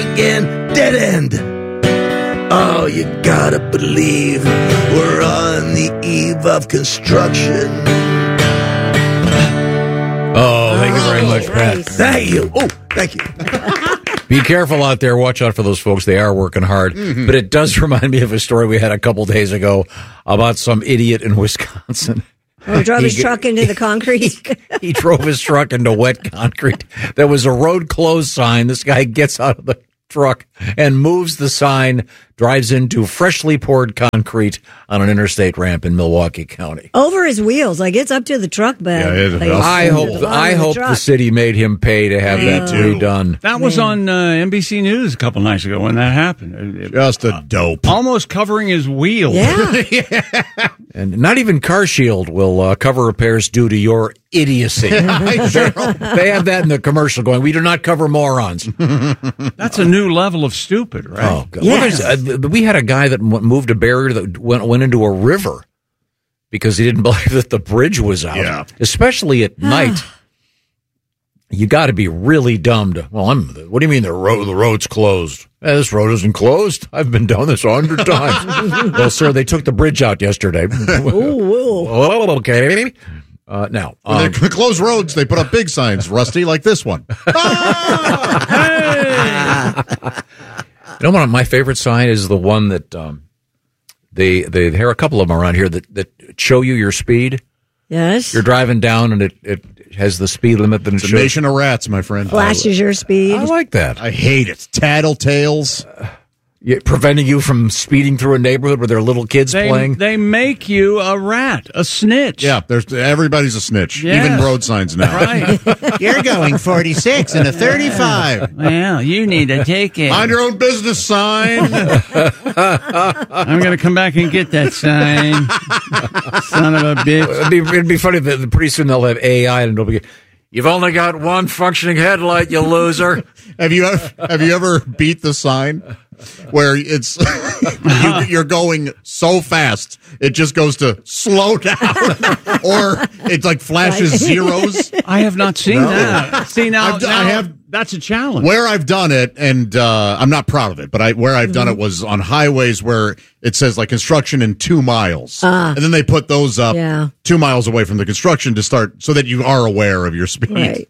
again. Dead end. Oh, you gotta believe we're on the eve of construction. Oh, thank you very much, Pat. Thank you. Oh, thank you. Be careful out there. Watch out for those folks. They are working hard. Mm-hmm. But it does remind me of a story we had a couple days ago about some idiot in Wisconsin. Oh, drove his truck into the concrete. He drove his truck into wet concrete. There was a road closed sign. This guy gets out of the truck and moves the sign, drives into freshly poured concrete on an interstate ramp in Milwaukee County. Over his wheels, like it's up to the truck bed. Yeah, I hope the city made him pay to have that redone. That was on NBC News a couple nights ago when that happened. Just a dope. Almost covering his wheel. Yeah. Yeah. And not even CarShield will cover repairs due to your idiocy. They have that in the commercial going, we do not cover morons. That's a new level of stupid, right? Oh, God. Yes. Well, we had a guy that moved a barrier that went into a river because he didn't believe that the bridge was out. Yeah. Especially at night. You got to be really dumb to, what do you mean the road's closed? This road isn't closed. I've been down this 100 times. Well, sir, they took the bridge out yesterday. Oh, okay. Now, when they close roads, they put up big signs, Rusty, like this one. You know what? My favorite sign is the one that there are a couple of them around here that show you your speed. Yes. You're driving down and it has the speed limit that it shows. It's a nation of rats, my friend. Flashes your speed. I like that. I hate it. Tattletales. Preventing you from speeding through a neighborhood where there are little kids playing. They make you a rat, a snitch. Yeah, everybody's a snitch. Yes. Even road signs now. Right. You're going 46 and a 35. Well, you need a ticket. Mind your own business sign. I'm going to come back and get that sign. Son of a bitch. It'd be funny that pretty soon they'll have AI and it'll be, you've only got one functioning headlight, you loser. Have you ever beat the sign where it's you're going so fast it just goes to slow down, or it like flashes zeros? I have not seen that. See now, I have. That's a challenge. Where I've done it, and I'm not proud of it, but where I've done it was on highways where it says like construction in 2 miles, and then they put those up 2 miles away from the construction to start, so that you are aware of your speed. Right.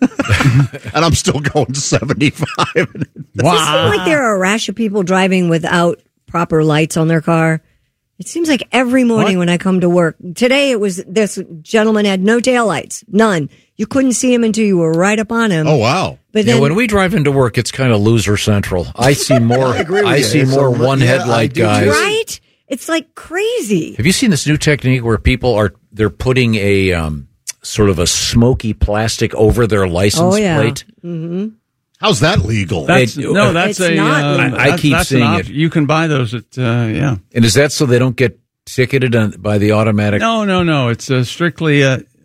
And I'm still going 75. Does it seem like there are a rash of people driving without proper lights on their car? It seems like every morning when I come to work. Today it was this gentleman had no taillights, none. You couldn't see him until you were right up on him. Oh, wow. But then, when we drive into work, it's kind of loser central. I see more. I see more one headlight guys. Right? It's like crazy. Have you seen this new technique where people they're putting a sort of a smoky plastic over their license plate? Mm-hmm. How's that legal? That's not legal. I keep seeing it. You can buy those at And is that so they don't get ticketed by the automatic? No. It's strictly.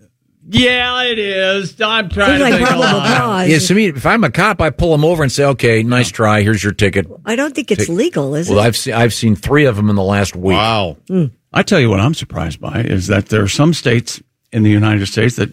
Yeah, it is. I'm trying to think cause. Yes, to me, if I'm a cop, I pull them over and say, "Okay, nice try. Here's your ticket." I don't think it's legal, is it? Well, I've seen 3 of them in the last week. Wow. I tell you what I'm surprised by is that there are some states in the United States that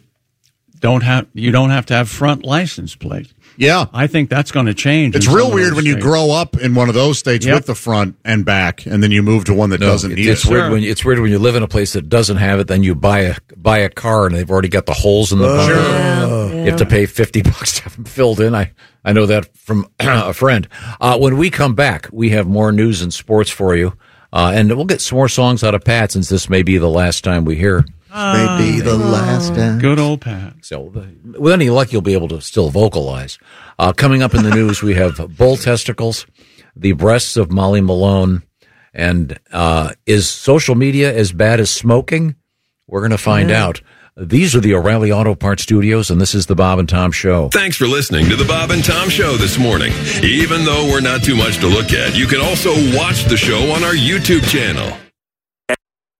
you don't have to have front license plate. Yeah. I think that's going to change. It's real weird when you grow up in one of those states with the front and back, and then you move to one that doesn't need it. It's weird when you live in a place that doesn't have it, then you buy a car and they've already got the holes in the bumper. You have to pay $50 to have them filled in. I know that from a friend. When we come back, we have more news and sports for you, and we'll get some more songs out of Pat, since this may be the last time we hear. Maybe the last time. Good old Pat. So, with any luck, you'll be able to still vocalize. Coming up in the news, we have bull testicles, the breasts of Molly Malone, and is social media as bad as smoking? We're going to find out. These are the O'Reilly Auto Parts Studios, and this is the Bob and Tom Show. Thanks for listening to the Bob and Tom Show this morning. Even though we're not too much to look at, you can also watch the show on our YouTube channel.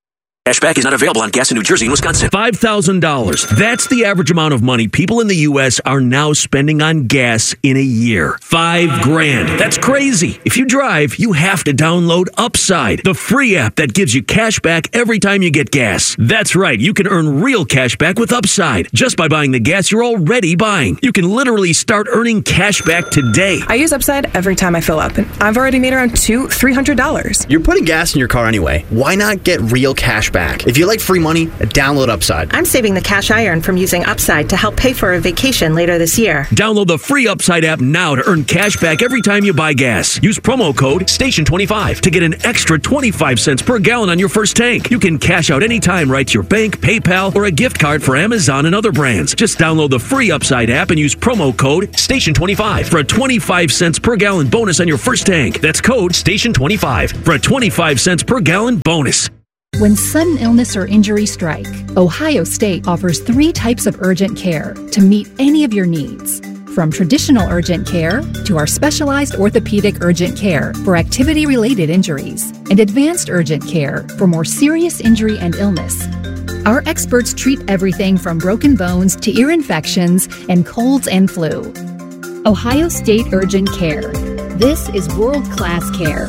Cashback is not available on gas in New Jersey and Wisconsin. $5,000. That's the average amount of money people in the U.S. are now spending on gas in a year. $5,000. That's crazy. If you drive, you have to download Upside, the free app that gives you cash back every time you get gas. That's right. You can earn real cash back with Upside just by buying the gas you're already buying. You can literally start earning cash back today. I use Upside every time I fill up, and I've already made around $200-$300. You're putting gas in your car anyway. Why not get real cash back? If you like free money, download Upside. I'm saving the cash I earn from using Upside to help pay for a vacation later this year. Download the free Upside app now to earn cash back every time you buy gas. Use promo code STATION25 to get an extra 25 cents per gallon on your first tank. You can cash out anytime right to your bank, PayPal, or a gift card for Amazon and other brands. Just download the free Upside app and use promo code STATION25 for a 25 cents per gallon bonus on your first tank. That's code STATION25 for a 25 cents per gallon bonus. When sudden illness or injury strike, Ohio State offers 3 types of urgent care to meet any of your needs. From traditional urgent care to our specialized orthopedic urgent care for activity-related injuries and advanced urgent care for more serious injury and illness. Our experts treat everything from broken bones to ear infections and colds and flu. Ohio State Urgent Care. This is world-class care.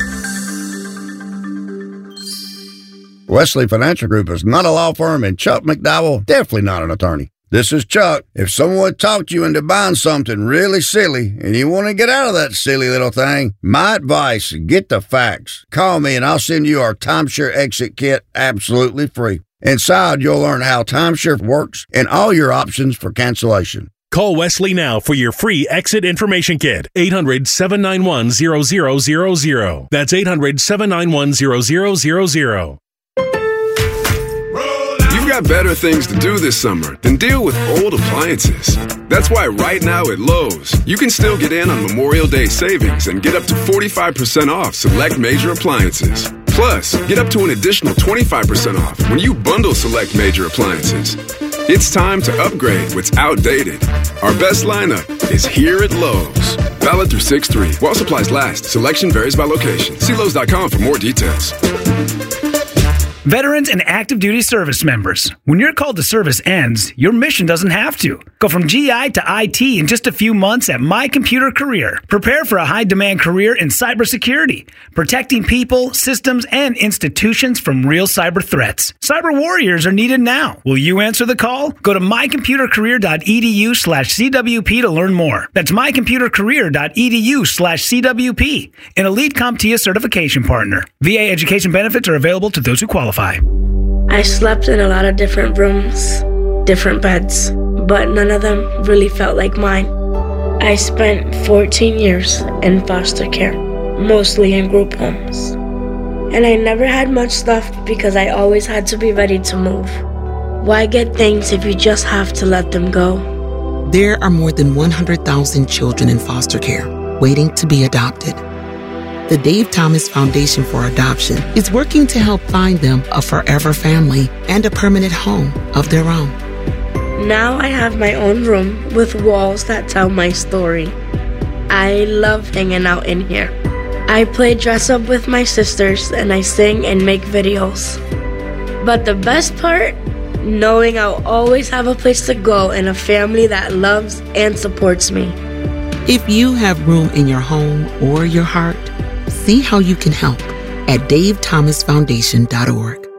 Wesley Financial Group is not a law firm, and Chuck McDowell definitely not an attorney. This is Chuck. If someone talked you into buying something really silly and you want to get out of that silly little thing, my advice, get the facts. Call me and I'll send you our timeshare exit kit absolutely free. Inside, you'll learn how timeshare works and all your options for cancellation. Call Wesley now for your free exit information kit. 800-791-0000. That's 800-791-0000. You've got better things to do this summer than deal with old appliances. That's why right now at Lowe's, you can still get in on Memorial Day savings and get up to 45% off select major appliances. Plus, get up to an additional 25% off when you bundle select major appliances. It's time to upgrade what's outdated. Our best lineup is here at Lowe's. Valid through 6/3. While supplies last, selection varies by location. See Lowe's.com for more details. Veterans and active duty service members, when your call to service ends, your mission doesn't have to. Go from GI to IT in just a few months at My Computer Career. Prepare for a high-demand career in cybersecurity, protecting people, systems, and institutions from real cyber threats. Cyber warriors are needed now. Will you answer the call? Go to mycomputercareer.edu/CWP to learn more. That's mycomputercareer.edu/CWP, an elite CompTIA certification partner. VA education benefits are available to those who qualify. I slept in a lot of different rooms, different beds, but none of them really felt like mine. I spent 14 years in foster care, mostly in group homes. And I never had much stuff because I always had to be ready to move. Why get things if you just have to let them go? There are more than 100,000 children in foster care waiting to be adopted. The Dave Thomas Foundation for Adoption is working to help find them a forever family and a permanent home of their own. Now I have my own room with walls that tell my story. I love hanging out in here. I play dress up with my sisters and I sing and make videos. But the best part, knowing I'll always have a place to go and a family that loves and supports me. If you have room in your home or your heart, see how you can help at davethomasfoundation.org.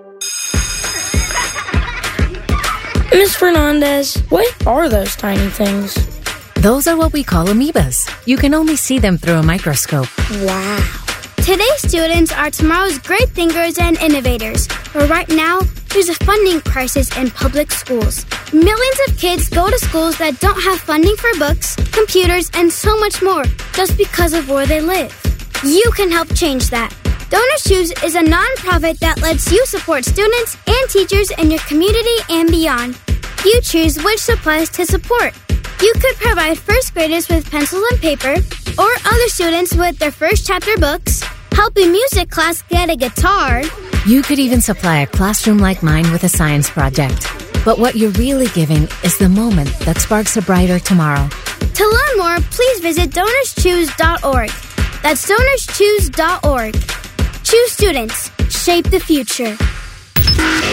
Ms. Fernandez, what are those tiny things? Those are what we call amoebas. You can only see them through a microscope. Wow. Today's students are tomorrow's great thinkers and innovators. But right now, there's a funding crisis in public schools. Millions of kids go to schools that don't have funding for books, computers, and so much more just because of where they live. You can help change that. Donors Choose is a nonprofit that lets you support students and teachers in your community and beyond. You choose which supplies to support. You could provide first graders with pencils and paper, or other students with their first chapter books, help a music class get a guitar. You could even supply a classroom like mine with a science project. But what you're really giving is the moment that sparks a brighter tomorrow. To learn more, please visit DonorsChoose.org. That's DonorsChoose.org. Choose students. Shape the future.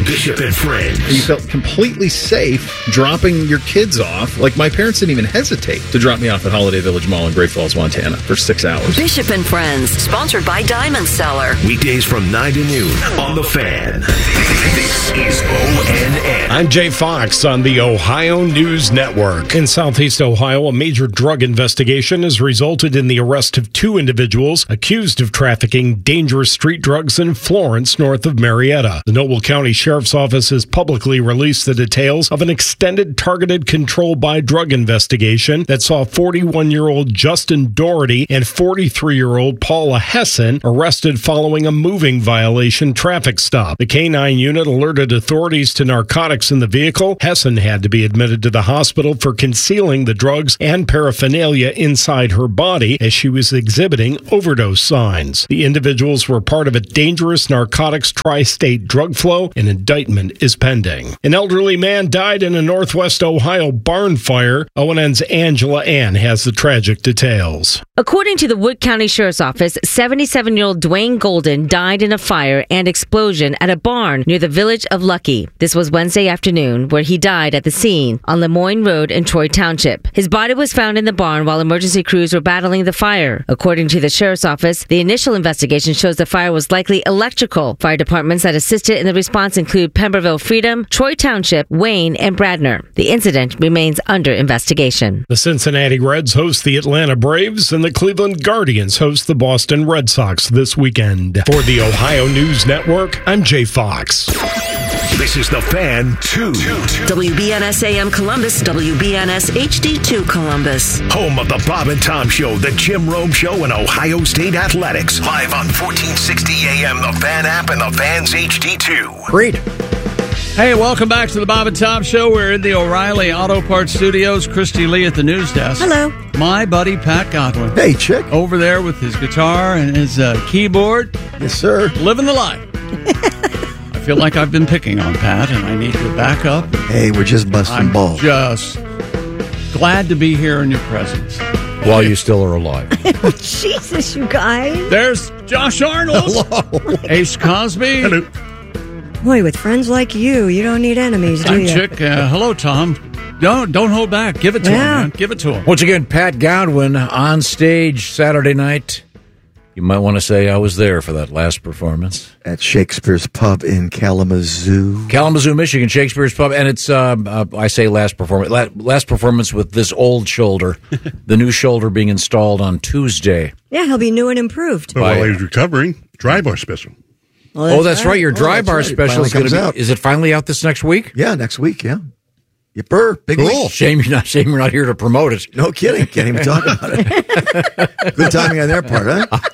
Bishop and Friends. You felt completely safe dropping your kids off. Like, my parents didn't even hesitate to drop me off at Holiday Village Mall in Great Falls, Montana for 6 hours. Bishop and Friends, sponsored by Diamond Cellar. Weekdays from 9 to noon on The Fan. This is ONN. I'm Jay Fox on the Ohio News Network. In Southeast Ohio, a major drug investigation has resulted in the arrest of 2 individuals accused of trafficking dangerous street drugs in Florence, north of Marietta. The Noble County Sheriff's Office has publicly released the details of an extended targeted control by drug investigation that saw 41-year-old Justin Doherty and 43-year-old Paula Hessen arrested following a moving violation traffic stop. The K-9 unit alerted authorities to narcotics in the vehicle. Hessen had to be admitted to the hospital for concealing the drugs and paraphernalia inside her body as she was exhibiting overdose signs. The individuals were part of a dangerous narcotics tri-state drug flow. An indictment is pending. An elderly man died in a Northwest Ohio barn fire. ONN's Angela Ann has the tragic details. According to the Wood County Sheriff's Office, 77-year-old Dwayne Golden died in a fire and explosion at a barn near the village of Lucky. This was Wednesday afternoon, where he died at the scene on Lemoyne Road in Troy Township. His body was found in the barn while emergency crews were battling the fire. According to the Sheriff's Office, the initial investigation shows the fire was likely electrical. Fire departments that assisted in the response include Pemberville Freedom, Troy Township, Wayne, and Bradner. The incident remains under investigation. The Cincinnati Reds host the Atlanta Braves, and the Cleveland Guardians host the Boston Red Sox this weekend. For the Ohio News Network, I'm Jay Fox. This is The Fan 2. WBNS AM Columbus, WBNS HD2 Columbus. Home of the Bob and Tom Show, the Jim Rome Show, and Ohio State Athletics. Live on 1460 AM, the Fan app, and the Fan's HD2. Great. Hey, welcome back to the Bob and Tom Show. We're in the O'Reilly Auto Parts Studios. Christy Lee at the news desk. Hello. My buddy Pat Godwin. Hey, chick. Over there with his guitar and his keyboard. Yes, sir. Living the life. I feel like I've been picking on Pat, and I need to back up. Hey, we're just busting balls. Just glad to be here in your presence. While you still are alive. Jesus, you guys. There's Josh Arnold. Hello. Ace Cosby. Hello. Boy, with friends like you, you don't need enemies, do I'm you? Chick. Hello, Tom. Don't hold back. Give it to him, man. Give it to him. Once again, Pat Godwin on stage Saturday night. You might want to say I was there for that last performance. At Shakespeare's Pub in Kalamazoo. Kalamazoo, Michigan, Shakespeare's Pub. And it's, I say last performance. Last performance with this old shoulder. The new shoulder being installed on Tuesday. Yeah, he'll be new and improved. Well, while he's recovering, Dry Bar Special. Oh, that's right. Your Dry Bar Special is going to be. Is it finally out this next week? Yeah, next week, yeah. Yipper, big cool. week. Shame you're not here to promote it. No kidding. Can't even talk about it. Good timing on their part,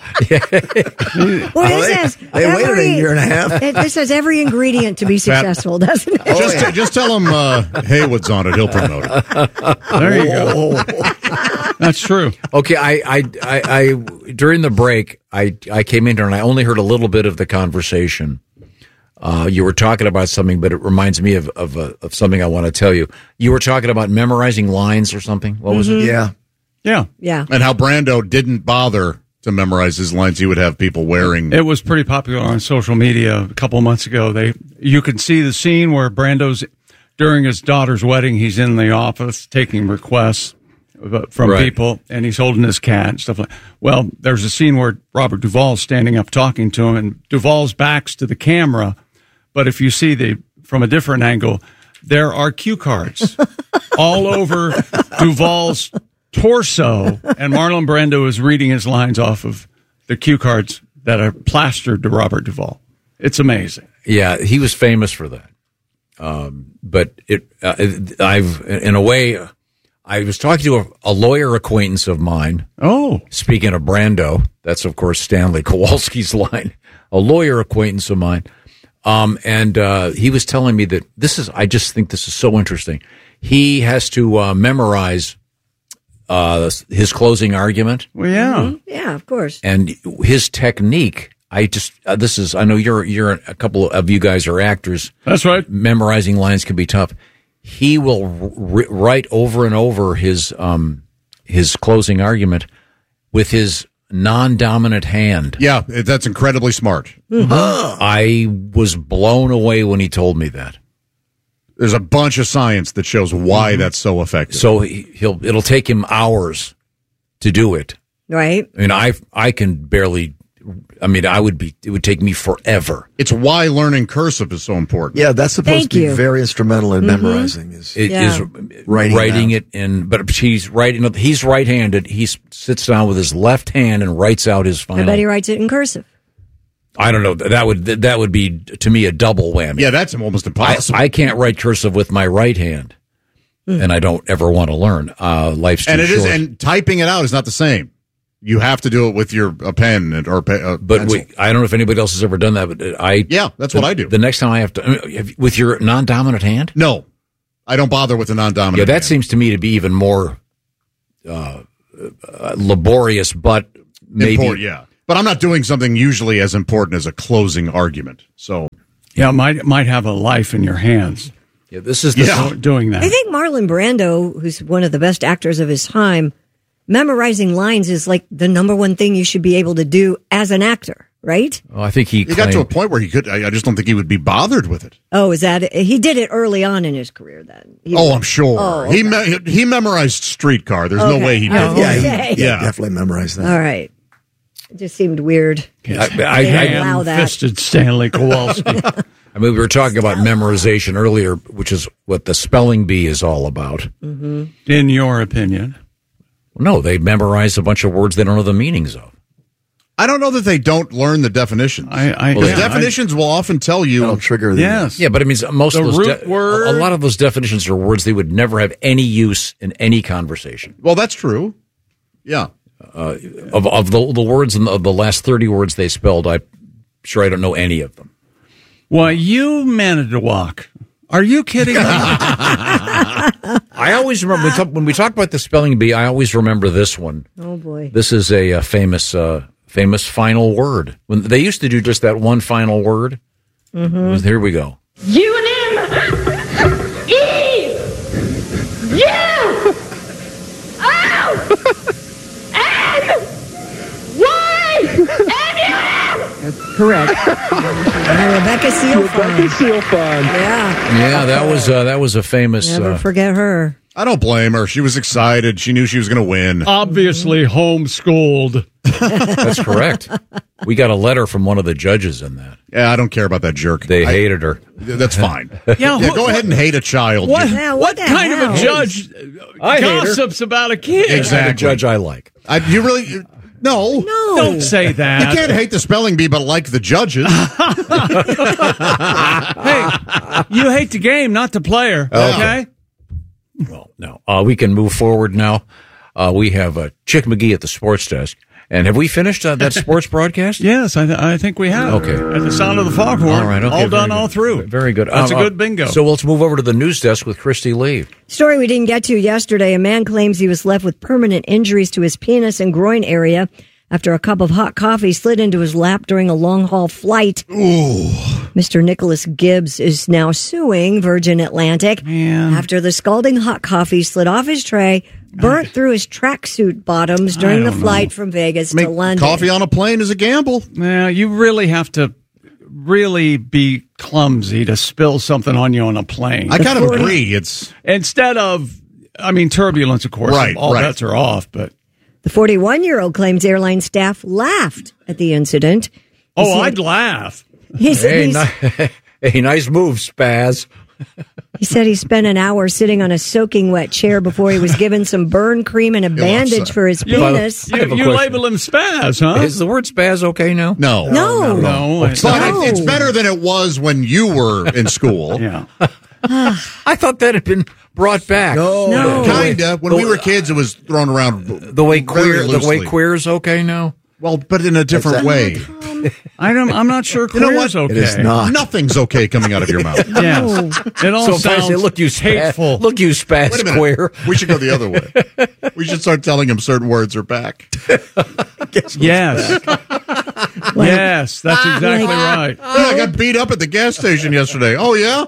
huh? Well, they waited a year and a half. This has every ingredient to be successful, doesn't it? Just tell him Haywood's on it. He'll promote it. There you go. That's true. Okay, I during the break, I came in here and I only heard a little bit of the conversation. You were talking about something, but it reminds me of something I want to tell you. You were talking about memorizing lines or something. What was it? Yeah. Yeah. And how Brando didn't bother to memorize his lines. He would have people wearing. It was pretty popular on social media a couple of months ago. You could see the scene where Brando's during his daughter's wedding. He's in the office taking requests from people, and he's holding his cat and stuff like. Well, there's a scene where Robert Duvall's standing up talking to him, and Duvall's back's to the camera. But if you see from a different angle, there are cue cards all over Duvall's torso, and Marlon Brando is reading his lines off of the cue cards that are plastered to Robert Duvall. It's amazing. Yeah, he was famous for that. But in a way, I was talking to a lawyer acquaintance of mine. Oh, speaking of Brando, that's of course Stanley Kowalski's line. A lawyer acquaintance of mine. And he was telling me that I just think this is so interesting. He has to memorize his closing argument. Well, yeah. Mm-hmm. Yeah, of course. And his technique, I know you're a couple of you guys are actors. That's right. Memorizing lines can be tough. He will write over and over his closing argument with his non-dominant hand. Yeah, that's incredibly smart. I was blown away when he told me that. There's a bunch of science that shows why that's so effective. So it'll take him hours to do it. Right. I mean, I can barely. I mean, it would take me forever. It's why learning cursive is so important. Yeah, that's supposed to be very instrumental in memorizing. Is writing it in, but he's right-handed. He sits down with his left hand and writes out his final. I bet he writes it in cursive. I don't know. That would be, to me, a double whammy. Yeah, that's almost impossible. I can't write cursive with my right hand, and I don't ever want to learn. Life's too short. And typing it out is not the same. You have to do it with a pen or pencil. I don't know if anybody else has ever done that, but that's what I do. The next time I have to, with your non-dominant hand? No, I don't bother with the non-dominant Yeah, that hand. seems to me to be even more laborious, but maybe. Important, yeah. But I'm not doing something usually as important as a closing argument. So, yeah, might have a life in your hands. Yeah, this is doing that. I think Marlon Brando, who's one of the best actors of his time, memorizing lines is like the number one thing you should be able to do as an actor, right? Oh, I think he got to a point where he could. I just don't think he would be bothered with it. Oh, is that it? He did it early on in his career then? I'm sure. Oh, okay. He memorized Streetcar. There's no way he did. He definitely memorized that. All right. It just seemed weird. I allow that. Fisted Stanley Kowalski. I mean, we were talking about memorization earlier, which is what the spelling bee is all about. Mm-hmm. In your opinion? No, they memorize a bunch of words they don't know the meanings of. I don't know that they don't learn the definitions. The definitions will often tell you. That'll trigger the Yes. Yeah, but it means most The of those root word. a lot of those definitions are words they would never have any use in any conversation. Well, that's true. Yeah. Of the words and of the last 30 words they spelled, I'm sure I don't know any of them. Well, you managed to walk. Are you kidding me? I always remember when we talk about the spelling bee. I always remember this one. Oh boy, this is a famous final word. When they used to do just that one final word. Mm-hmm. Here we go. U and M E U O N Y N U. That's correct. Rebecca Sealfond. Yeah, that was a famous. Never forget her. I don't blame her. She was excited. She knew she was going to win. Obviously homeschooled. That's correct. We got a letter from one of the judges in that. Yeah, I don't care about that jerk. They hated her. That's fine. Go ahead and hate a child. What, Yeah, what the kind hell? of a judge I hate her. gossips about a kid? Exactly. The judge I like. You really. No. Don't say that. You can't hate the spelling bee, but like the judges. Hey, you hate the game, not the player. Okay? Well, no. We can move forward now. We have Chick McGee at the sports desk. And have we finished that sports broadcast? Yes, I think we have. Okay. At the sound of the foghorn. All right. Okay, all done, good. all through. Very good. That's a good bingo. So let's move over to the news desk with Christy Lee. Story we didn't get to yesterday. A man claims he was left with permanent injuries to his penis and groin area after a cup of hot coffee slid into his lap during a long-haul flight. Ooh. Mr. Nicholas Gibbs is now suing Virgin Atlantic after the scalding hot coffee slid off his tray, burnt through his tracksuit bottoms during the flight from Vegas to London. Coffee on a plane is a gamble. Yeah, you really have to really be clumsy to spill something on you on a plane. I kind of agree. It's instead of, turbulence, of course. Right, all right. bets are off, but. The 41-year-old claims airline staff laughed at the incident. I'd laugh. Hey, nice move, Spaz. He said he spent an hour sitting on a soaking wet chair before he was given some burn cream and a bandage for his penis. You label him Spaz, huh? Is the word Spaz okay now? No. No. But it's better than it was when you were in school. Yeah. I thought that had been brought back. No. Kinda. When we were kids, it was thrown around the way queer's okay now. Well, but in a different way. I'm not sure queer's okay. It is not. Nothing's okay coming out of your mouth. Yes. It all So if I sounds say, look, you hateful. Look, you Spaz Wait a minute. queer. We should go the other way. We should start telling him certain words are back. Yes. Yes, that's exactly right. Yeah, I got beat up at the gas station yesterday. Oh, yeah?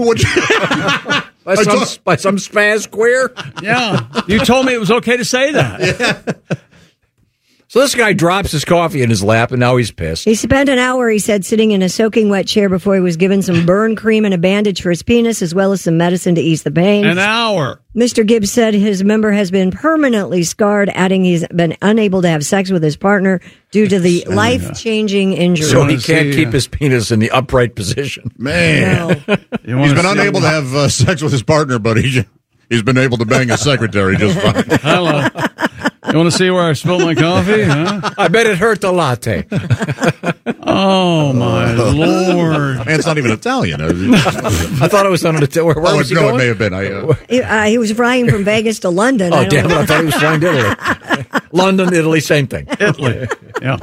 By some Spaz queer? Yeah. You told me it was okay to say that. Yeah. So this guy drops his coffee in his lap, and now he's pissed. He spent an hour, he said, sitting in a soaking wet chair before he was given some burn cream and a bandage for his penis, as well as some medicine to ease the pain. An hour. Mr. Gibbs said his member has been permanently scarred, adding he's been unable to have sex with his partner due to the life-changing injury. So he can't keep his penis in the upright position. Man. He's been unable to have sex with his partner, but he's been able to bang his secretary just fine. Hello. You want to see where I spilled my coffee? Huh? I bet it hurt the latte. Oh, my Lord. Man, it's not even Italian. I thought it was on an Italian. Where was he going? It may have been. He was flying from Vegas to London. Oh, damn it. I thought he was flying to Italy. London, Italy, same thing. Italy. Yeah.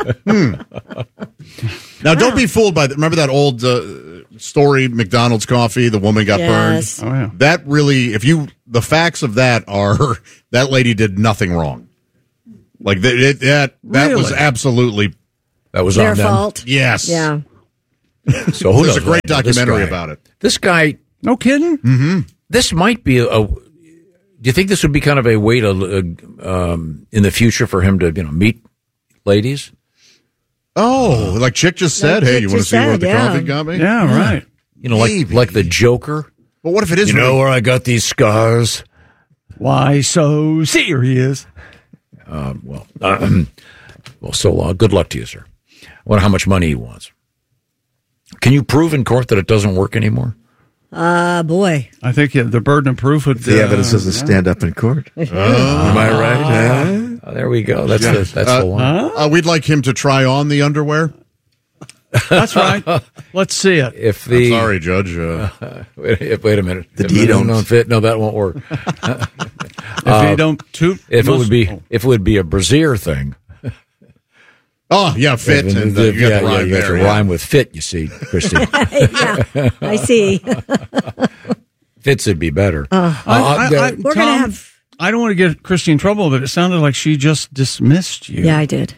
Now, don't be fooled by that. Remember that old story, McDonald's coffee, the woman got burned? Oh, yeah. That really, the facts of that are, that lady did nothing wrong. Like, that was absolutely. That was their on them. fault. Yes. Yeah. So who There's knows? a great documentary This guy. about it. This guy. No kidding? Mm-hmm. This might be do you think this would be kind of a way to, in the future for him to, meet ladies? Oh, like Chick just said, hey, you want to see what the coffee got me? Yeah, right. Like the Joker. But what if it is? You know where I got these scars? Why so serious? So good luck to you, sir. I wonder how much money he wants. Can you prove in court that it doesn't work anymore? Boy. I think the burden of proof would. The evidence doesn't stand up in court. Am I right? There we go. That's the one. We'd like him to try on the underwear. That's right. Let's see it. I'm sorry, Judge. Wait a minute. The D don't fit. No, that won't work. If you don't toot, if it would be a brassiere thing. Oh yeah, fit. And you got to rhyme with fit. You see, Christy. Yeah, I see. Fits would be better. We're going to have. I don't want to get Christy in trouble, but it sounded like she just dismissed you. Yeah, I did.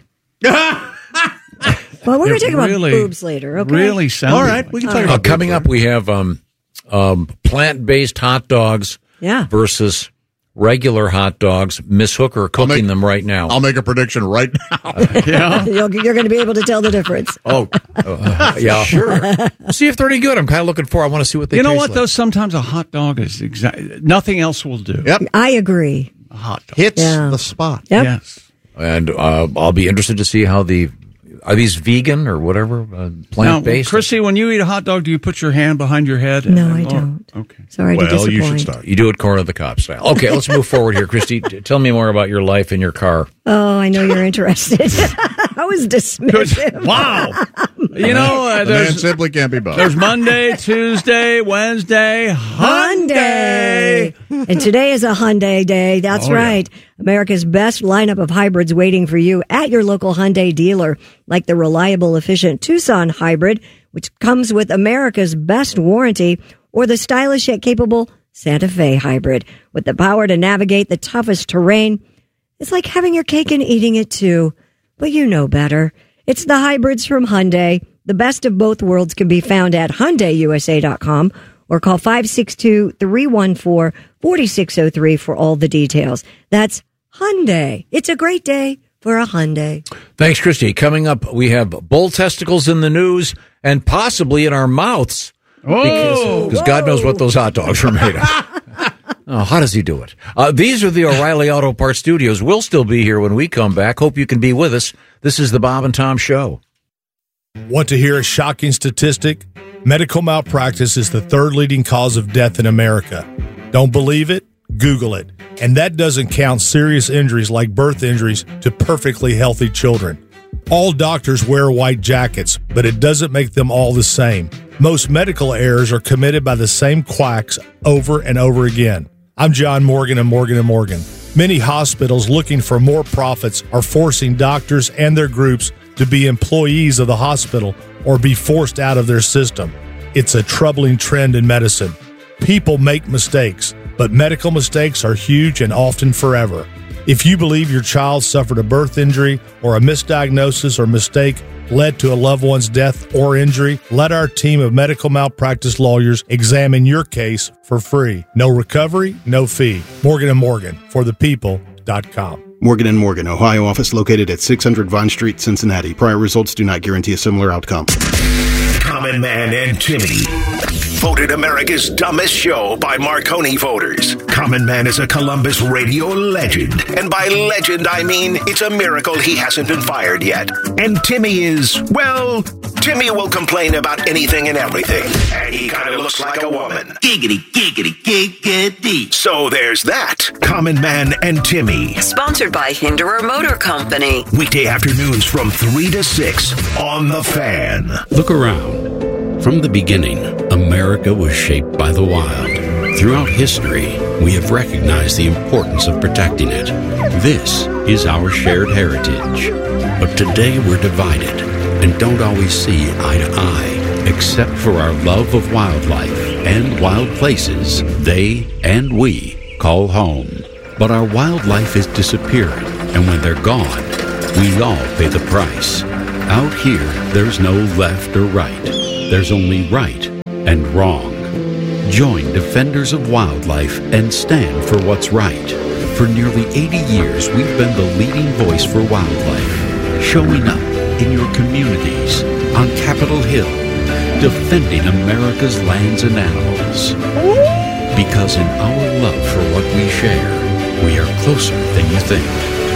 Well, we're going to talk about boobs later. Okay. Really sounded. All right, we can talk about coming up. We have plant-based hot dogs. Yeah. Versus regular hot dogs. Miss Hooker cooking them right now. I'll make a prediction right now. Yeah. You're going to be able to tell the difference. Yeah, sure. See if they're any good. I'm kind of looking for. I want to see what they. You know taste what? like. Though sometimes a hot dog is nothing else will do. Yep, I agree. A hot dog hits the spot. Yep. Yes. And I'll be interested to see how are these vegan or whatever plant based. Now, Chrissy, when you eat a hot dog, do you put your hand behind your head? No, I don't. Okay. Sorry to disappoint. You should start. You do it corner of the cop style. Okay, let's move forward here, Christy. Tell me more about your life in your car. Oh, I know you're interested. I was dismissive. Wow. You know, The man simply can't be bothered. there's Monday, Tuesday, Wednesday, Hyundai. And today is a Hyundai day. That's right. America's best lineup of hybrids waiting for you at your local Hyundai dealer, like the reliable, efficient Tucson hybrid, which comes with America's best warranty, or the stylish yet capable Santa Fe hybrid with the power to navigate the toughest terrain. It's like having your cake and eating it too, but you know better. It's the hybrids from Hyundai. The best of both worlds can be found at HyundaiUSA.com or call 562-314-4603 for all the details. That's Hyundai. It's a great day for a Hyundai. Thanks, Christy. Coming up, we have bull testicles in the news and possibly in our mouths. Because God knows what those hot dogs were made of. Oh, how does he do it? These are the O'Reilly Auto Parts Studios. We'll still be here when we come back. Hope you can be with us. This is the Bob and Tom Show. Want to hear a shocking statistic? Medical malpractice is the third leading cause of death in America. Don't believe it? Google it. And that doesn't count serious injuries like birth injuries to perfectly healthy children. All doctors wear white jackets, but it doesn't make them all the same. Most medical errors are committed by the same quacks over and over again. I'm John Morgan of Morgan & Morgan. Many hospitals looking for more profits are forcing doctors and their groups to be employees of the hospital or be forced out of their system. It's a troubling trend in medicine. People make mistakes, but medical mistakes are huge and often forever. If you believe your child suffered a birth injury or a misdiagnosis or mistake led to a loved one's death or injury, let our team of medical malpractice lawyers examine your case for free. No recovery, no fee. Morgan & Morgan, for the people.com. Morgan & Morgan, Ohio office located at 600 Vine Street, Cincinnati. Prior results do not guarantee a similar outcome. Common Man and Timmy. Voted America's dumbest show by Marconi voters. Common Man is a Columbus radio legend. And by legend, I mean it's a miracle he hasn't been fired yet. And Timmy is, well, Timmy will complain about anything and everything. And he kind of looks like a woman. Giggity, giggity, giggity. So there's that. Common Man and Timmy. Sponsored by Hinderer Motor Company. Weekday afternoons from 3 to 6 on The Fan. Look around. From the beginning, America was shaped by the wild. Throughout history, we have recognized the importance of protecting it. This is our shared heritage. But today we're divided and don't always see eye to eye, except for our love of wildlife and wild places they and we call home. But our wildlife is disappearing, and when they're gone, we all pay the price. Out here, there's no left or right. There's only right and wrong. Join Defenders of Wildlife and stand for what's right. For nearly 80 years, we've been the leading voice for wildlife, showing up in your communities, on Capitol Hill, defending America's lands and animals. Because in our love for what we share, we are closer than you think.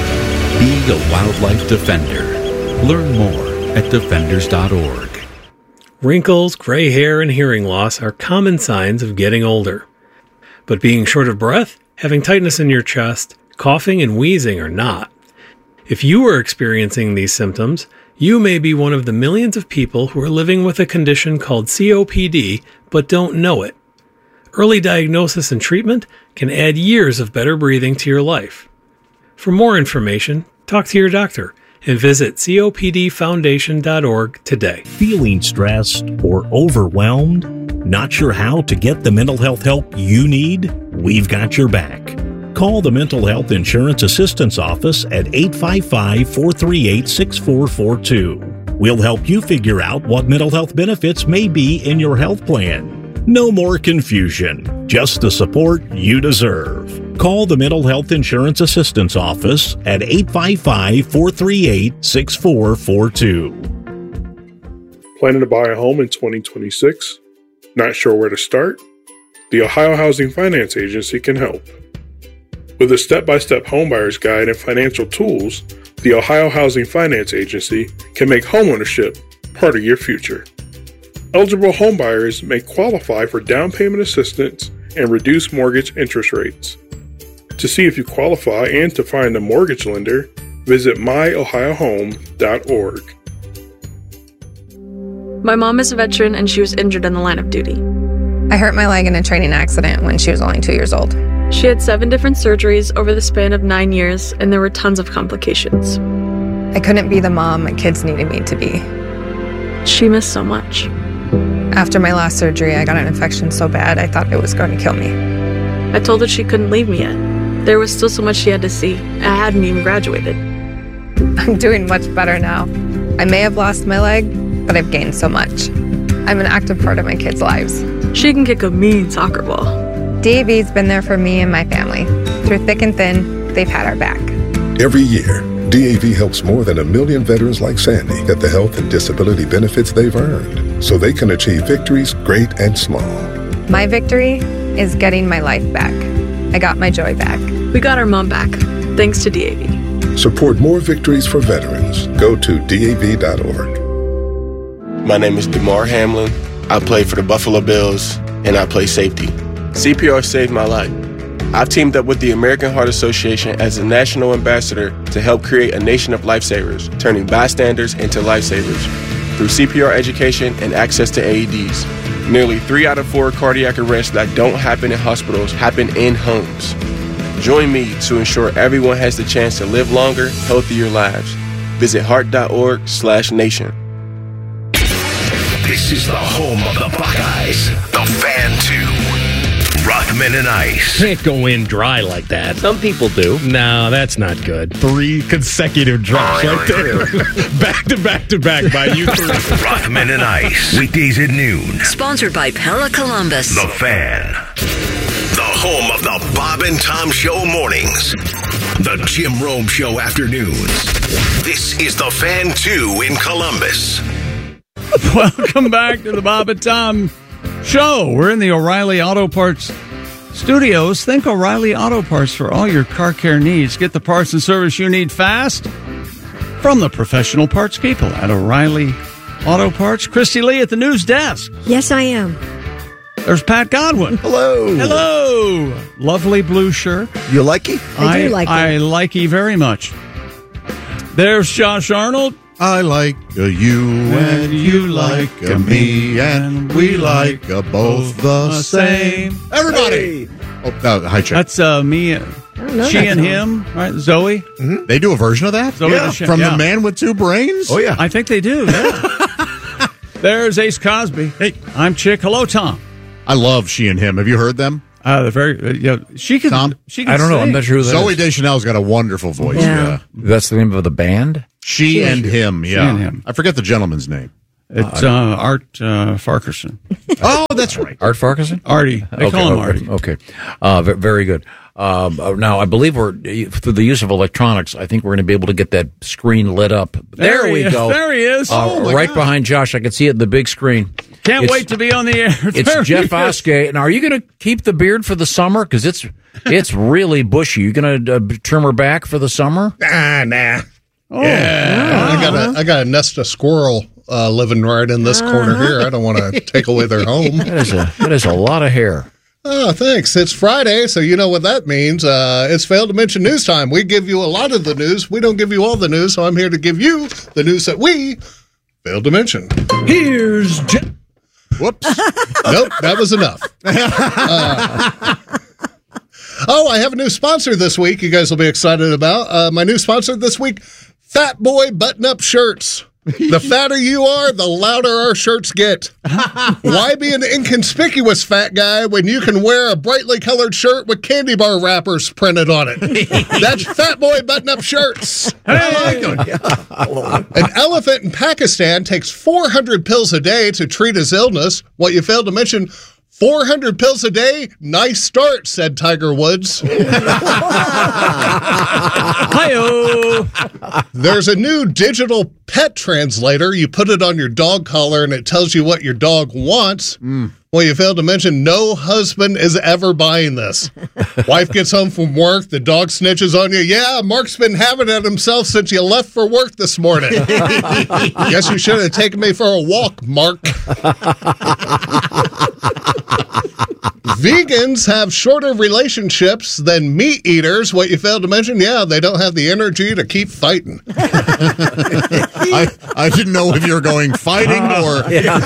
Be a wildlife defender. Learn more at defenders.org. Wrinkles, gray hair, and hearing loss are common signs of getting older. But being short of breath, having tightness in your chest, coughing, and wheezing are not. If you are experiencing these symptoms, you may be one of the millions of people who are living with a condition called COPD but don't know it. Early diagnosis and treatment can add years of better breathing to your life. For more information, talk to your doctor and visit copdfoundation.org today. Feeling stressed or overwhelmed? Not sure how to get the mental health help you need? We've got your back. Call the Mental Health Insurance Assistance Office at 855-438-6442. We'll help you figure out what mental health benefits may be in your health plan. No more confusion, just the support you deserve. Call the Mental Health Insurance Assistance Office at 855-438-6442. Planning to buy a home in 2026? Not sure where to start? The Ohio Housing Finance Agency can help. With a step-by-step homebuyer's guide and financial tools, the Ohio Housing Finance Agency can make homeownership part of your future. Eligible homebuyers may qualify for down payment assistance and reduced mortgage interest rates. To see if you qualify and to find a mortgage lender, visit myohiohome.org. My mom is a veteran and she was injured in the line of duty. I hurt my leg in a training accident when she was only 2 years old. She had 7 different surgeries over the span of 9 years, and there were tons of complications. I couldn't be the mom my kids needed me to be. She missed so much. After my last surgery, I got an infection so bad I thought it was going to kill me. I told her she couldn't leave me yet. There was still so much she had to see. I hadn't even graduated. I'm doing much better now. I may have lost my leg, but I've gained so much. I'm an active part of my kids' lives. She can kick a mean soccer ball. DAV's been there for me and my family. Through thick and thin, they've had our back. Every year, DAV helps more than 1 million veterans like Sandy get the health and disability benefits they've earned so they can achieve victories great and small. My victory is getting my life back. I got my joy back. We got our mom back, thanks to DAV. Support more victories for veterans. Go to DAV.org. My name is DeMar Hamlin. I play for the Buffalo Bills, and I play safety. CPR saved my life. I've teamed up with the American Heart Association as a national ambassador to help create a nation of lifesavers, turning bystanders into lifesavers. Through CPR education and access to AEDs, nearly 3 out of 4 cardiac arrests that don't happen in hospitals happen in homes. Join me to ensure everyone has the chance to live longer, healthier lives. Visit heart.org/nation. This is the home of the Buckeyes, the Fan 2. Rockman and Ice. Can't go in dry like that. Some people do. No, that's not good. 3 consecutive drops right there. Back to back to back by you 3. Rockman and Ice. Weekdays at noon. Sponsored by Pella Columbus. The Fan. The home of the Bob and Tom Show mornings. The Jim Rome Show afternoons. This is the Fan 2 in Columbus. Welcome back to the Bob and Tom Show. We're in the O'Reilly Auto Parts studios. Think O'Reilly Auto Parts for all your car care needs. Get the parts and service you need fast from the professional parts people at O'Reilly Auto Parts. Christy Lee at the news desk. Yes, I am. There's Pat Godwin. Hello. Hello. Lovely blue shirt. You like it? I do like it. I like it very much. There's Josh Arnold. I like you and you like me, and we like both the same. Everybody! Oh, hi, Chuck. That's me, she and him, right? Zoe. Mm-hmm. They do a version of that? Zoe From the Man with Two Brains? Oh, yeah. I think they do. Yeah. There's Ace Cosby. Hey, I'm Chick. Hello, Tom. I love She and Him. Have you heard them? They're very. She can. Tom? She can I don't know. I'm not sure who that Zoe is. Deschanel's got a wonderful voice. Yeah. That's the name of the band? She and Him. Yeah. She and Him. I forget the gentleman's name. It's Art Farquharson. Oh, that's right. Art Farquharson? Artie. They call him Artie. Okay. Very good. Now, I believe through the use of electronics, I think we're going to be able to get that screen lit up. There we go. There he is. Right behind Josh. I can see it in the big screen. Can't wait to be on the air. It's Jeff Oskey. Now, are you going to keep the beard for the summer? Because it's really bushy. You going to trim her back for the summer? Nah. Oh, Yeah. I got a nest of squirrel living right in this corner here. I don't want to take away their home. That is a lot of hair. Oh, thanks. It's Friday, so you know what that means. It's Failed to Mention News Time. We give you a lot of the news. We don't give you all the news, so I'm here to give you the news that we failed to mention. Here's Whoops. Nope, that was enough. I have a new sponsor this week you guys will be excited about. My new sponsor this week, Fat Boy Button-Up Shirts. The fatter you are, the louder our shirts get. Why be an inconspicuous fat guy when you can wear a brightly colored shirt with candy bar wrappers printed on it? That's Fat Boy Button-Up Shirts. I like them. An elephant in Pakistan takes 400 pills a day to treat his illness. What you failed to mention, 400 pills a day? Nice start, said Tiger Woods. Hi-oh. There's a new digital pet translator. You put it on your dog collar and it tells you what your dog wants. Well, you failed to mention no husband is ever buying this. Wife gets home from work, the dog snitches on you. Yeah, Mark's been having it himself since you left for work this morning. Guess you should have taken me for a walk, Mark. Vegans have shorter relationships than meat eaters. What you failed to mention, yeah, they don't have the energy to keep fighting. I didn't know if you were going fighting or...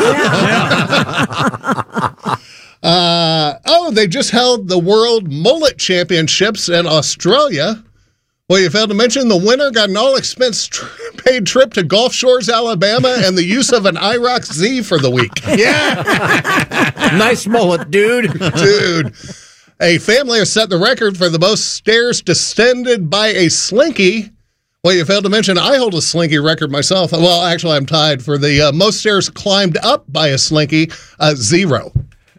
They just held the World Mullet Championships in Australia. Well, you failed to mention the winner got an all-expense paid trip to Gulf Shores, Alabama, and the use of an IROC Z for the week. Yeah. Nice mullet, dude. Dude. A family has set the record for the most stairs descended by a slinky. Well, you failed to mention I hold a slinky record myself. Well, actually, I'm tied for the most stairs climbed up by a slinky, 0.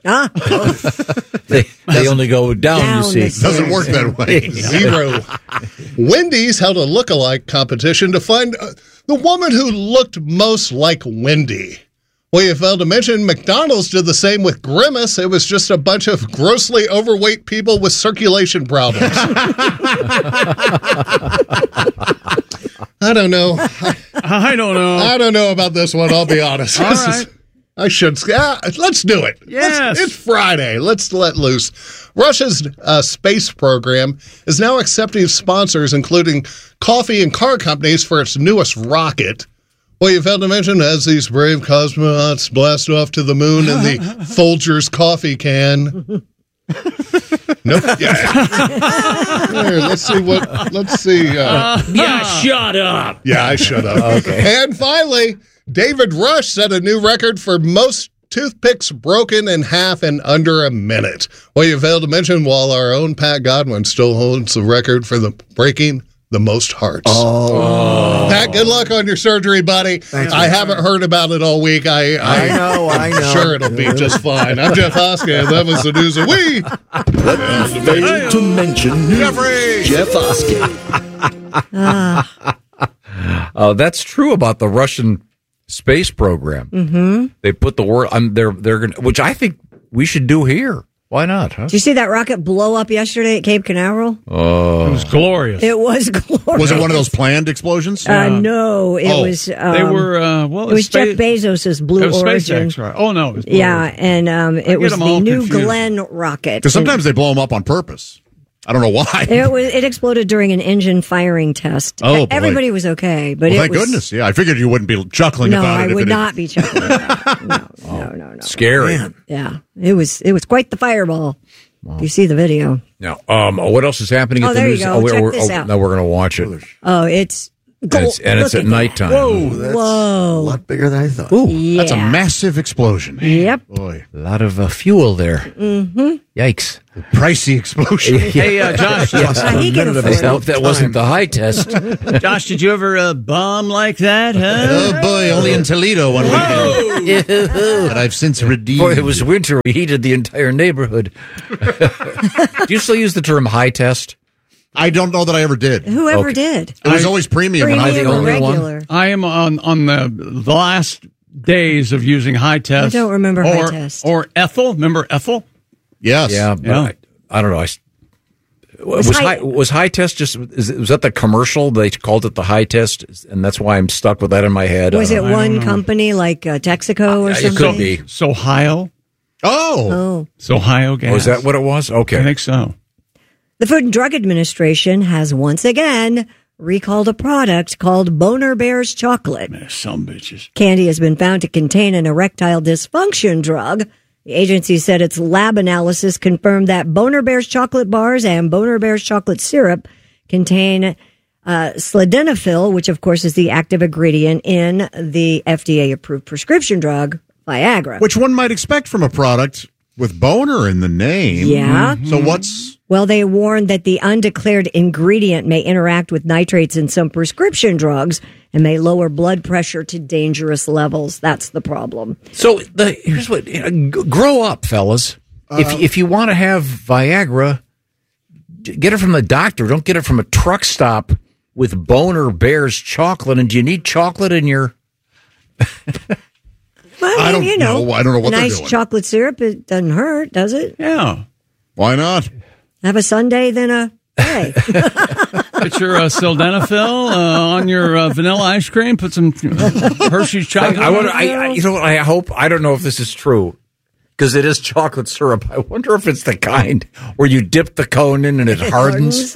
They only go down, you see. Doesn't work that way. 0. Wendy's held a look-alike competition to find the woman who looked most like Wendy. Well, you failed to mention McDonald's did the same with Grimace. It was just a bunch of grossly overweight people with circulation problems. I don't know. I don't know. I don't know about this one, I'll be honest. All right. I should. Let's do it. Yes. It's Friday. Let's let loose. Russia's space program is now accepting sponsors, including coffee and car companies, for its newest rocket. Well, you failed to mention, as these brave cosmonauts blast off to the moon in the Folgers coffee can. Nope. Yeah. Here, let's see. Shut up. Yeah, I shut up. Okay. And finally, David Rush set a new record for most toothpicks broken in half in under a minute. Well, you failed to mention, while our own Pat Godwin still holds the record for the breaking the most hearts. Oh. Pat, good luck on your surgery, buddy. Thanks, I haven't heard about it all week. I know. I'm sure it'll be just fine. I'm Jeff Hoskins. That was the news of we. Let me fail to mention Jeff Hoskins. That's true about the Russian space program. Mm-hmm. They put the word on. They're going, which I think we should do here. Why not? Huh? Did you see that rocket blow up yesterday at Cape Canaveral? Oh, it was glorious. It was glorious. Was it one of those planned explosions? No, it was. They were. It was Jeff Bezos's Blue Origin. SpaceX, right? Oh no, it was Blue Origin. And it was the New Glenn rocket. Because sometimes they blow them up on purpose. I don't know why. It exploded during an engine firing test. Oh, boy. Everybody was okay, but thank goodness. Yeah, I figured you wouldn't be chuckling about it. No, I would not be chuckling about it. No. Scary. Man. Yeah, it was quite the fireball. Wow. You see the video. Now, what else is happening at the there news? You go. Check this out. No, we're going to watch it. Oh, it's it's at nighttime. Whoa, that's a lot bigger than I thought. Ooh, yeah. That's a massive explosion. Yep. Boy. A lot of fuel there. Mm-hmm. Yikes. The pricey explosion. Hey, Josh. I hope that wasn't the high test. Josh, did you ever bomb like that, huh? Oh, boy, only in Toledo one weekend. But I've since redeemed. Boy, it was winter. We heated the entire neighborhood. Do you still use the term high test? I don't know that I ever did. Whoever did. It was always premium. Am I the only regular. one? I am on the last days of using high test. I don't remember high test. Or Ethel. Remember Ethel? Yes. Yeah, but I don't know. Was high test just was that the commercial? They called it the high test, and that's why I'm stuck with that in my head. Was it one company like Texaco or something? It could be. Sohio. Oh. Sohio gas. Was that what it was? Okay. I think so. The Food and Drug Administration has once again recalled a product called Boner Bears chocolate. Some bitches. Candy has been found to contain an erectile dysfunction drug. The agency said its lab analysis confirmed that Boner Bears chocolate bars and Boner Bears chocolate syrup contain sildenafil, which of course is the active ingredient in the FDA-approved prescription drug Viagra. Which one might expect from a product with boner in the name. Yeah. So what's... Well, they warned that the undeclared ingredient may interact with nitrates in some prescription drugs and may lower blood pressure to dangerous levels. That's the problem. So here's what: grow up, fellas. If you want to have Viagra, get it from the doctor. Don't get it from a truck stop with Boner Bears chocolate. And do you need chocolate in your? Well, I don't know. I don't know what they're nice doing. chocolate syrup, it doesn't hurt, does it? Yeah. Why not? Have a sundae, then a day. Put your sildenafil on your vanilla ice cream. Put some Hershey's chocolate. You know what? I hope. I don't know if this is true because it is chocolate syrup. I wonder if it's the kind where you dip the cone in and it hardens.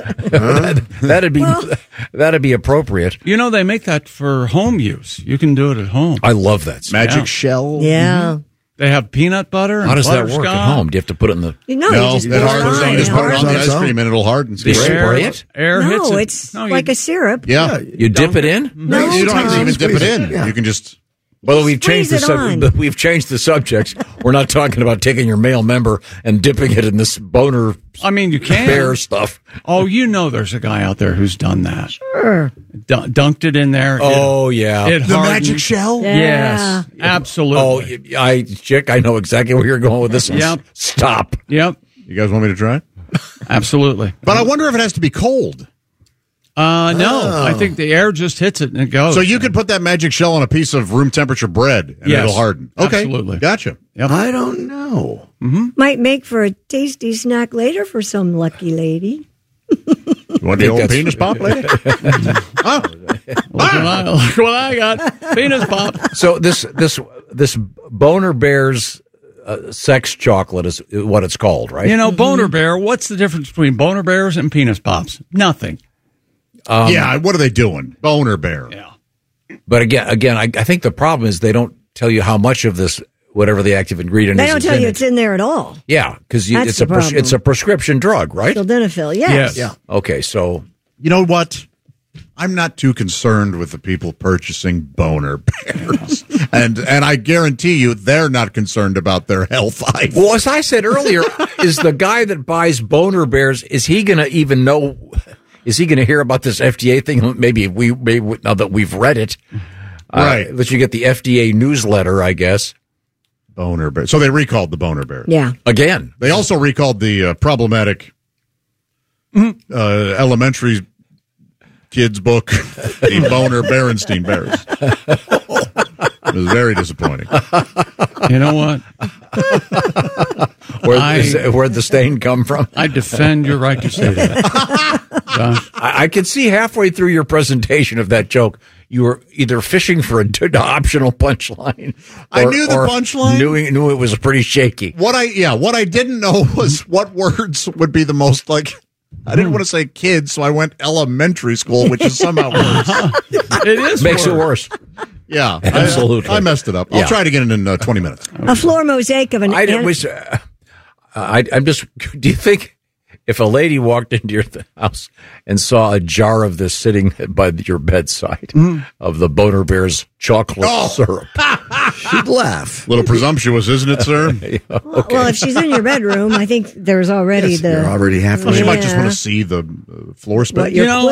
That'd be appropriate. You know, they make that for home use. You can do it at home. I love that. Magic shell. Yeah. Mm-hmm. They have peanut butter. How and does that work at home? Do you have to put it in the? You it just hardens. You just put it on the ice on. cream and it'll harden. They spray it? Air hits No, it. it's like a syrup. Yeah. You dip it in? No, you don't have to even dip it in. Yeah. You can just... Well, we've changed Squeeze it on. We've changed the subject. We're not talking about taking your male member and dipping it in this Boner I mean, you can. Bear stuff. Oh, you know there's a guy out there who's done that. Sure. Dunked it in there. Oh, yeah. It The hardened. magic shell? Yeah. Yes, absolutely. Oh, Chick, I know exactly where you're going with this. Yep. Stop. Yep, You guys want me to try? absolutely. But I wonder if it has to be cold. No, I think the air just hits it and it goes. So you could put that magic shell on a piece of room temperature bread and Yes, it'll harden. Okay. absolutely. Gotcha. Yep. I don't know. Might make for a tasty snack later for some lucky lady. You want the old penis pop lady? Oh. Look what I got. Penis pop. So this Boner Bears sex chocolate is what it's called, right? You know, Boner Bear, what's the difference between Boner Bears and penis pops? Nothing. Yeah, what are they doing? Boner Bear. Yeah. But again, I think the problem is they don't tell you how much of this, whatever the active ingredient They is. don't tell you it's in there at all. Yeah, because That's it's the problem. it's a prescription drug, right? Sildenafil, yes. Yeah. Okay, so You know what? I'm not too concerned with the people purchasing Boner Bears. and I guarantee you they're not concerned about their health either. well, as I said earlier, is the guy that buys Boner Bears, is he going to even know is he going to hear about this FDA thing? Maybe now that we've read it, right? That you get the FDA newsletter, I guess. Boner Bear. So they recalled the Boner Bear. Yeah. Again. They also recalled the problematic elementary kids book, the Boner Berenstein Bears. It was very disappointing. You know what? Where'd the stain come from? I defend your right to say that. Josh? I could see halfway through your presentation of that joke, you were either fishing for an optional punchline. I knew the punchline. Knew it was pretty shaky. What I didn't know was what words would be the most like. I didn't want to say kids, so I went elementary school, which is somehow worse. It is makes it worse. Yeah, absolutely. I messed it up. I'll try it again in 20 minutes. A floor mosaic of an. I'm just. Do you think if a lady walked into your house and saw a jar of this sitting by your bedside of the Boner Bears chocolate syrup, she'd laugh? A little presumptuous, isn't it, sir? Well, if she's in your bedroom, I think there's already you're already halfway. Well, she might just want to see the floor space.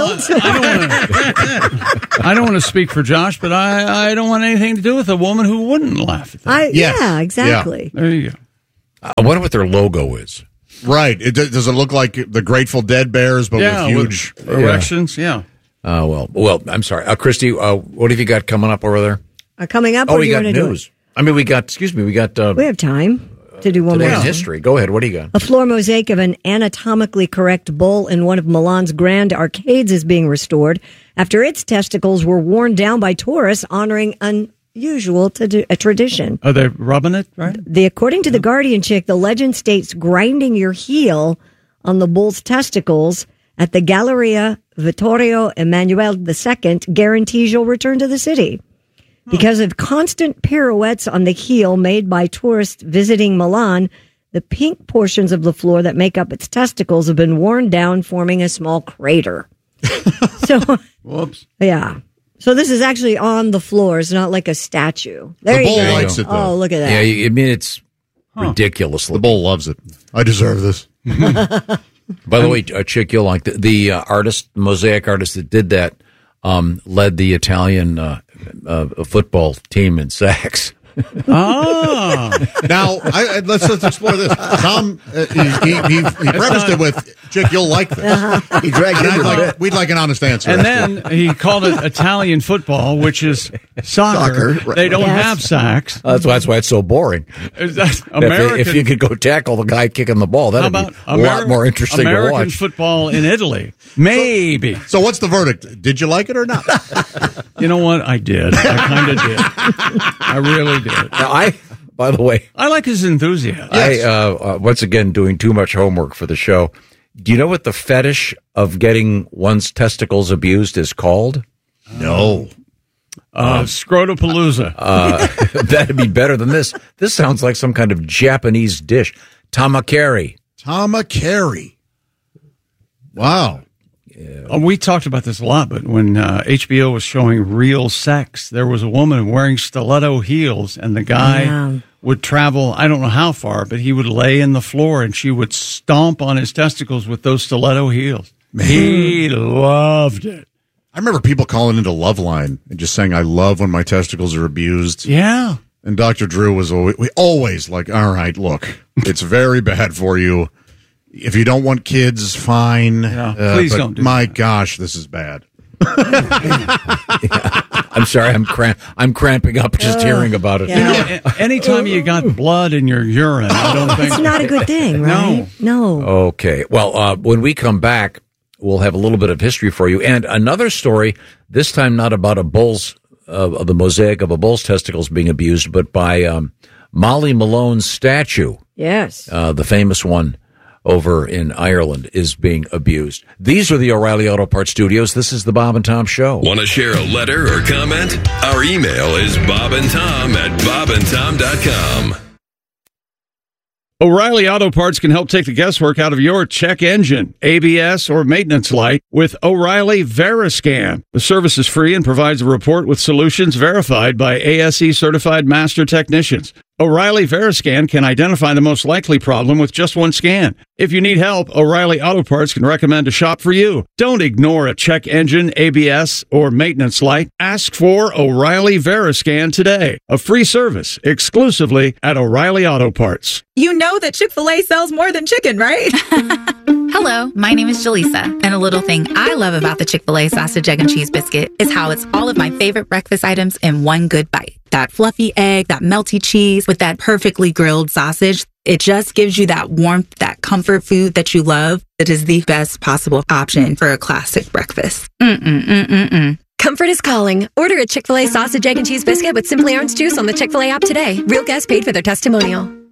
I don't want to speak for Josh, but I don't want anything to do with a woman who wouldn't laugh at that. Yeah, exactly. Yeah. There you go. I wonder what their logo is. Right. Does it look like the Grateful Dead Bears, but with huge erections? Yeah. Well, I'm sorry. Christy, what have you got coming up over there? Coming up? We got news. We got we have time to do one more. Today's history. Go ahead. What do you got? A floor mosaic of an anatomically correct bull in one of Milan's grand arcades is being restored after its testicles were worn down by tourists honoring unusual a tradition. Are they rubbing it, right? According to the Guardian chick, the legend states grinding your heel on the bull's testicles at the Galleria Vittorio Emanuele II guarantees you'll return to the city. Because of constant pirouettes on the heel made by tourists visiting Milan, the pink portions of the floor that make up its testicles have been worn down, forming a small crater. Whoops. Yeah. So this is actually on the floor. It's not like a statue. There the bull you go. likes it, though. Oh, look at that. Yeah, I mean, it's ridiculous. The bull loves it. I deserve this. By the way, Chick, you'll like the artist, mosaic artist that did that, led the Italian football team in sacks. Now, let's explore this. Tom, he prefaced it with, Chick, you'll like this. He dragged it. We'd like an honest answer. And then he called it Italian football, which is soccer. They don't have sacks. That's why it's so boring. If you could go tackle the guy kicking the ball, that'd be a lot more interesting American to watch. Football in Italy. Maybe. So what's the verdict? Did you like it or not? You know what? I did. I kind of did. I really did. Now, by the way, I like his enthusiasm. I once again doing too much homework for the show. Do you know what the fetish of getting one's testicles abused is called? No. Scrotopalooza. That'd be better than this. This sounds like some kind of Japanese dish. Tamakeri. Wow. We talked about this a lot, but when HBO was showing Real Sex, there was a woman wearing stiletto heels, and the guy would travel, I don't know how far, but he would lay in the floor, and she would stomp on his testicles with those stiletto heels. Man. He loved it. I remember people calling into Loveline and just saying, I love when my testicles are abused. Yeah. And Dr. Drew was always like, all right, look, it's very bad for you. If you don't want kids, fine. Please don't do my that. gosh, this is bad. I'm sorry, I'm cramping up just hearing about it. Yeah. Anytime you got blood in your urine, I don't think it's not a good thing, right? No. Okay. Well, when we come back, we'll have a little bit of history for you and another story. This time, not about a bull's the mosaic of a bull's testicles being abused, but by Molly Malone's statue. Yes, the famous one over in Ireland is being abused. These are the O'Reilly Auto Parts Studios. This is the Bob and Tom Show. Want to share a letter or comment? Our email is bobandtom@bobandtom.com. O'Reilly Auto Parts can help take the guesswork out of your check engine, ABS, or maintenance light with O'Reilly Veriscan. The service is free and provides a report with solutions verified by ASE certified master technicians. O'Reilly Veriscan can identify the most likely problem with just one scan. If you need help, O'Reilly Auto Parts can recommend a shop for you. Don't ignore a check engine, ABS, or maintenance light. Ask for O'Reilly Veriscan today. A free service exclusively at O'Reilly Auto Parts. You know that Chick-fil-A sells more than chicken, right? Hello, my name is Jaleesa, and a little thing I love about the Chick-fil-A sausage, egg, and cheese biscuit is how it's all of my favorite breakfast items in one good bite. That fluffy egg, that melty cheese with that perfectly grilled sausage. It just gives you that warmth, that comfort food that you love. That is the best possible option for a classic breakfast. Comfort is calling. Order a Chick-fil-A sausage, egg, and cheese biscuit with Simply Orange juice on the Chick-fil-A app today. Real guests paid for their testimonial.